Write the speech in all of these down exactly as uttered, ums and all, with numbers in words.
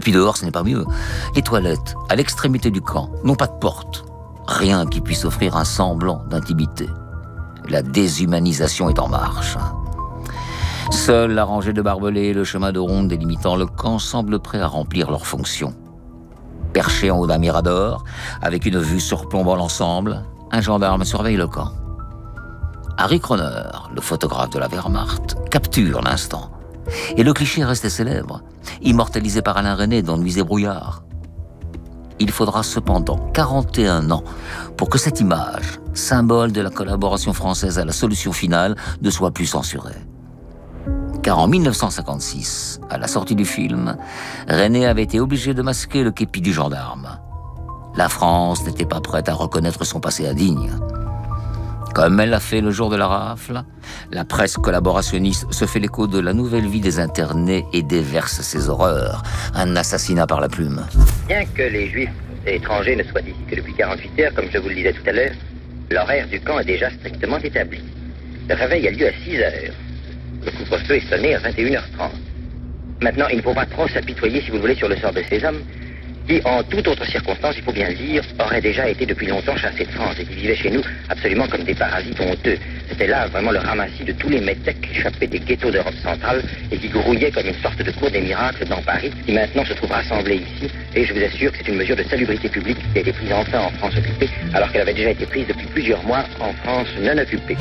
Et puis dehors, ce n'est pas mieux. Les toilettes, à l'extrémité du camp, n'ont pas de porte. Rien qui puisse offrir un semblant d'intimité. La déshumanisation est en marche. Seule la rangée de barbelés et le chemin de ronde délimitant le camp semblent prêts à remplir leur fonction. Perché en haut d'un mirador, avec une vue surplombant l'ensemble, un gendarme surveille le camp. Harry Kroner, le photographe de la Wehrmacht, capture l'instant. Et le cliché restait célèbre, immortalisé par Alain Resnais dans Nuits et brouillards. Il faudra cependant quarante et un ans pour que cette image, symbole de la collaboration française à la solution finale, ne soit plus censurée. Car en mille neuf cent cinquante-six, à la sortie du film, Resnais avait été obligé de masquer le képi du gendarme. La France n'était pas prête à reconnaître son passé indigne. Comme elle l'a fait le jour de la rafle, la presse collaborationniste se fait l'écho de la nouvelle vie des internés et déverse ses horreurs. Un assassinat par la plume. Bien que les juifs étrangers ne soient ici que depuis quarante-huit heures, comme je vous le disais tout à l'heure, l'horaire du camp est déjà strictement établi. Le réveil a lieu à six heures. Le couvre-feu est sonné à vingt et une heures trente. Maintenant, il ne faut pas trop s'apitoyer, si vous le voulez, sur le sort de ces hommes, qui, en toute autre circonstance, il faut bien le dire, auraient déjà été depuis longtemps chassés de France et qui vivaient chez nous absolument comme des parasites honteux. C'était là vraiment le ramassis de tous les métèques qui échappaient des ghettos d'Europe centrale et qui grouillaient comme une sorte de cour des miracles dans Paris, qui maintenant se trouve rassemblée ici. Et je vous assure que c'est une mesure de salubrité publique qui a été prise enfin en France occupée, alors qu'elle avait déjà été prise depuis plusieurs mois en France non occupée.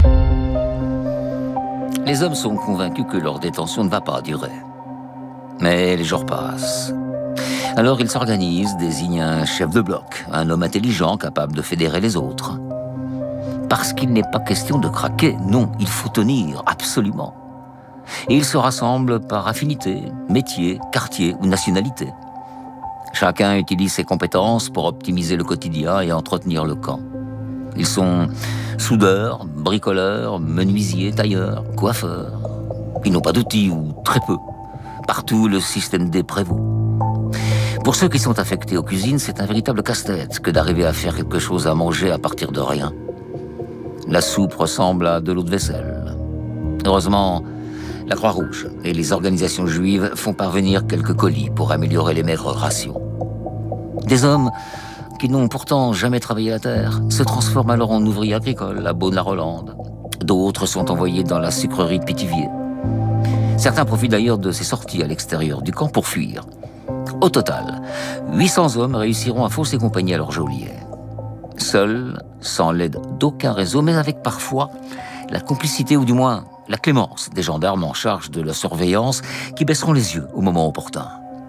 Les hommes sont convaincus que leur détention ne va pas durer. Mais les jours passent. Alors ils s'organisent, désignent un chef de bloc, un homme intelligent capable de fédérer les autres. Parce qu'il n'est pas question de craquer, non, il faut tenir, absolument. Et ils se rassemblent par affinité, métier, quartier ou nationalité. Chacun utilise ses compétences pour optimiser le quotidien et entretenir le camp. Ils sont soudeurs, bricoleurs, menuisiers, tailleurs, coiffeurs. Ils n'ont pas d'outils ou très peu. Partout, le système D prévaut. Pour ceux qui sont affectés aux cuisines, c'est un véritable casse-tête que d'arriver à faire quelque chose à manger à partir de rien. La soupe ressemble à de l'eau de vaisselle. Heureusement, la Croix-Rouge et les organisations juives font parvenir quelques colis pour améliorer les maigres rations. Des hommes qui n'ont pourtant jamais travaillé la terre se transforment alors en ouvriers agricoles à Beaune-la-Rolande. D'autres sont envoyés dans la sucrerie de Pithiviers. Certains profitent d'ailleurs de ces sorties à l'extérieur du camp pour fuir. Au total, huit cents hommes réussiront à fausser compagnie à leur geôlier. Seuls, sans l'aide d'aucun réseau, mais avec parfois la complicité ou du moins la clémence des gendarmes en charge de la surveillance qui baisseront les yeux au moment opportun.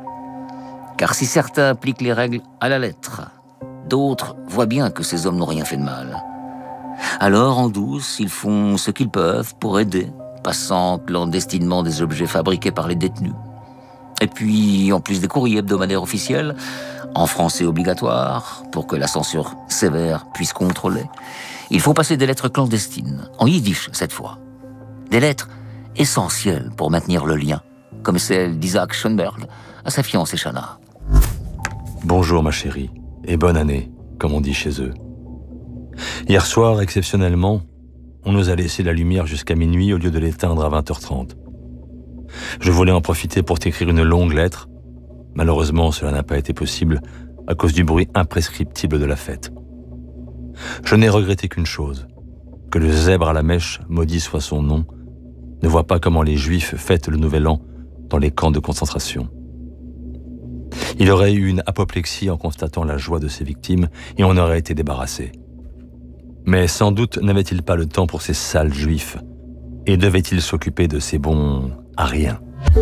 Car si certains appliquent les règles à la lettre, d'autres voient bien que ces hommes n'ont rien fait de mal. Alors, en douce, ils font ce qu'ils peuvent pour aider, passant clandestinement des objets fabriqués par les détenus. Et puis, en plus des courriers hebdomadaires officiels, en français obligatoire, pour que la censure sévère puisse contrôler, il faut passer des lettres clandestines, en yiddish cette fois. Des lettres essentielles pour maintenir le lien, comme celle d'Isaac Schoenberg à sa fiancée Chana. Bonjour ma chérie, et bonne année, comme on dit chez eux. Hier soir, exceptionnellement, on nous a laissé la lumière jusqu'à minuit au lieu de l'éteindre à vingt heures trente. Je voulais en profiter pour t'écrire une longue lettre. Malheureusement, cela n'a pas été possible à cause du bruit imprescriptible de la fête. Je n'ai regretté qu'une chose, que le zèbre à la mèche, maudit soit son nom, ne voit pas comment les Juifs fêtent le Nouvel An dans les camps de concentration. Il aurait eu une apoplexie en constatant la joie de ses victimes et on aurait été débarrassé. Mais sans doute n'avait-il pas le temps pour ces sales Juifs et devait-il s'occuper de ces bons à rien.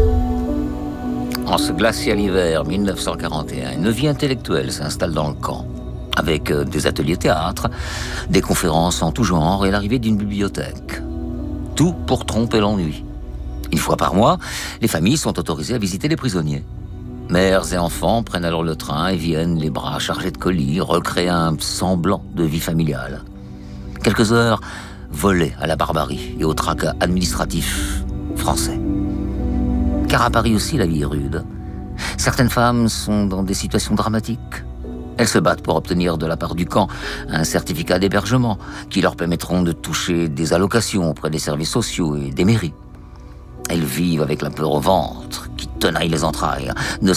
En ce glacial hiver mille neuf cent quarante et un, une vie intellectuelle s'installe dans le camp, avec des ateliers théâtre, des conférences en tout genre et l'arrivée d'une bibliothèque. Tout pour tromper l'ennui. Une fois par mois, les familles sont autorisées à visiter les prisonniers. Mères et enfants prennent alors le train et viennent les bras chargés de colis, recréer un semblant de vie familiale. Quelques heures volées à la barbarie et au tracas administratif français. Car à Paris aussi, la vie est rude. Certaines femmes sont dans des situations dramatiques. Elles se battent pour obtenir de la part du camp un certificat d'hébergement qui leur permettront de toucher des allocations auprès des services sociaux et des mairies. Elles vivent avec la peur au ventre qui tenaille les entrailles, ne